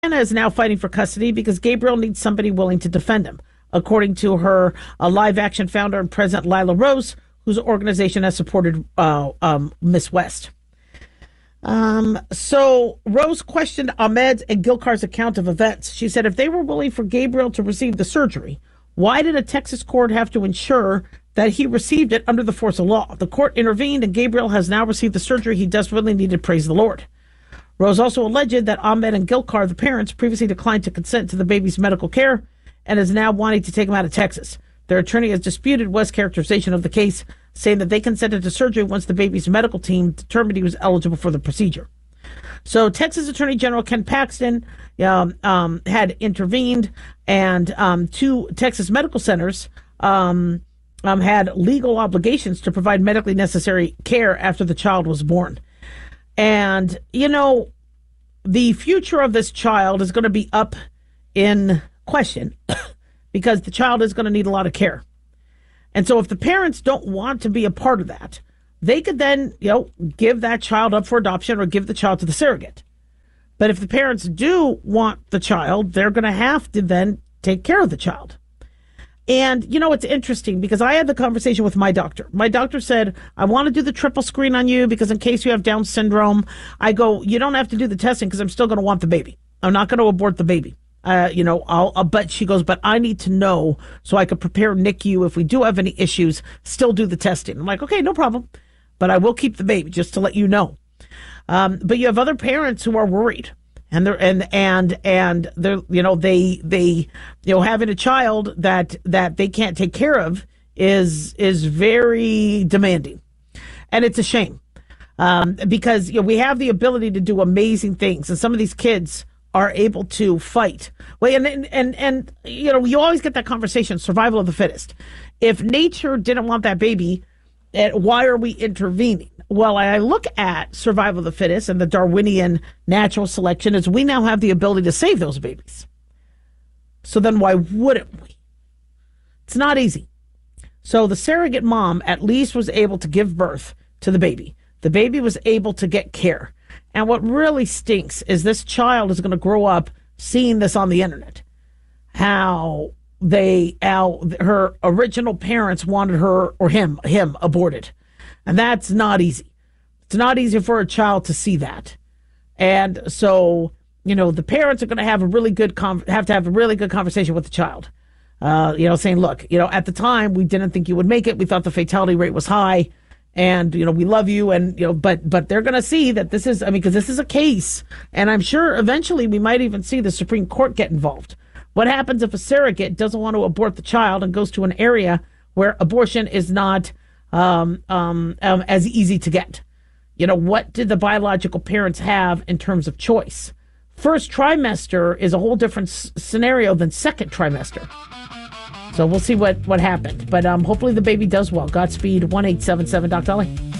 Anna is now fighting for custody because Gabriel needs somebody willing to defend him, according to her live action founder and president, Lila Rose, whose organization has supported Miss West. So Rose questioned Ahmed's and Gilcar's account of events. She said if they were willing for Gabriel to receive the surgery, why did a Texas court have to ensure that he received it under the force of law? The court intervened and Gabriel has now received the surgery he desperately needed, praise the Lord. Rose also alleged that Ahmed and Gilcar, the parents, previously declined to consent to the baby's medical care and is now wanting to take him out of Texas. Their attorney has disputed West's characterization of the case, saying that they consented to surgery once the baby's medical team determined he was eligible for the procedure. So Texas Attorney General Ken Paxton had intervened, and two Texas medical centers had legal obligations to provide medically necessary care after the child was born. And, you know, the future of this child is going to be up in question because the child is going to need a lot of care. And so if the parents don't want to be a part of that, they could then, give that child up for adoption or give the child to the surrogate. But if the parents do want the child, they're going to have to then take care of the child. And, it's interesting because I had the conversation with my doctor. My doctor said, I want to do the triple screen on you because in case you have Down syndrome, I go, you don't have to do the testing because I'm still going to want the baby. I'm not going to abort the baby. But she goes, but I need to know so I could prepare NICU if we do have any issues, still do the testing. I'm like, okay, no problem. But I will keep the baby just to let you know. But you have other parents who are worried. And they're having a child that they can't take care of is very demanding, and it's a shame because we have the ability to do amazing things, and some of these kids are able to fight. Well, and you always get that conversation: survival of the fittest. If nature didn't want that baby, why are we intervening? Well, I look at survival of the fittest and the Darwinian natural selection as we now have the ability to save those babies. So then why wouldn't we? It's not easy. So the surrogate mom at least was able to give birth to the baby. The baby was able to get care. And what really stinks is this child is going to grow up seeing this on the internet. How her original parents wanted her or him aborted. And that's not easy. It's not easy for a child to see that. And so, the parents are going to have a really good conversation with the child. Saying, look, at the time we didn't think you would make it. We thought the fatality rate was high, and we love you, and but they're going to see that this is, because this is a case, and I'm sure eventually we might even see the Supreme Court get involved. What happens if a surrogate doesn't want to abort the child and goes to an area where abortion is not as easy to get? What did the biological parents have in terms of choice? First trimester is a whole different scenario than second trimester. So we'll see what happened. But hopefully the baby does well. Godspeed. 1-877 Dr. Ollie.